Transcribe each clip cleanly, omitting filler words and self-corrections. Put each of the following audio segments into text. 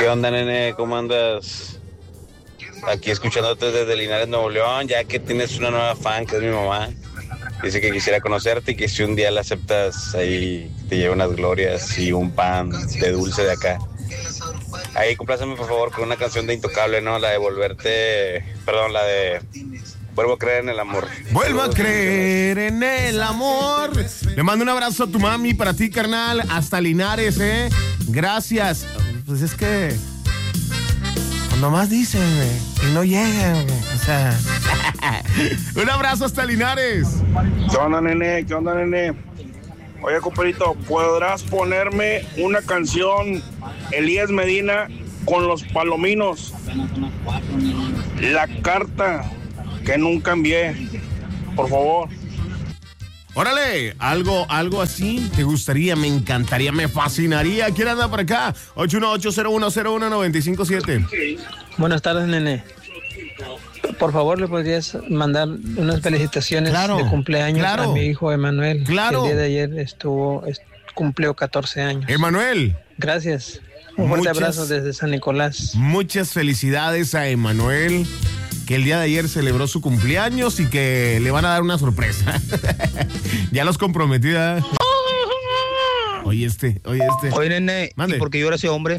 ¿Qué onda, nene? ¿Cómo andas? Aquí escuchándote desde Linares, Nuevo León, ya que tienes una nueva fan, que es mi mamá. Dice que quisiera conocerte y que si un día la aceptas, ahí te lleve unas glorias y un pan de dulce de acá. Ahí compláceme, por favor, con una canción de Intocable, ¿no? La de la de Vuelvo a creer en el amor. Vuelvo a creer en el amor. Le mando un abrazo a tu mami, para ti, carnal, hasta Linares, Gracias. Pues es que cuando más dicen, y no llegan, o sea. Un abrazo hasta Linares. ¿Qué onda, nene? ¿Qué onda, nene? Oye, compadrito, ¿podrás ponerme una canción Elías Medina con los Palominos? La carta que nunca envié, por favor. Órale, algo así te gustaría, me encantaría, me fascinaría. ¿Quién anda por acá? 818-0101-957. Buenas tardes, nene. Por favor, ¿le podrías mandar unas felicitaciones de cumpleaños a mi hijo Emanuel? Claro. Que el día de ayer cumplió 14 años. Emanuel. Gracias. Un fuerte abrazo desde San Nicolás. Muchas felicidades a Emanuel, que el día de ayer celebró su cumpleaños y que le van a dar una sorpresa. Ya los comprometí, ¿eh? Oye, Oye, nene, ¿y por qué yo ahora soy hombre?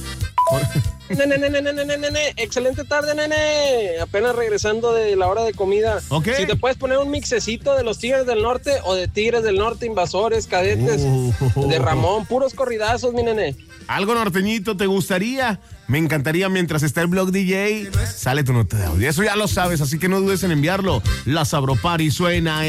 Nene, excelente tarde, nene. Apenas regresando de la hora de comida. Okay. Si te puedes poner un mixecito de los Tigres del Norte o de Tigres del Norte, Invasores, Cadetes, de Ramón, puros corridazos, mi nene. Algo norteñito te gustaría. Me encantaría, mientras está el blog DJ, sale tu nota de audio. Eso ya lo sabes, así que no dudes en enviarlo. La Sabropari suena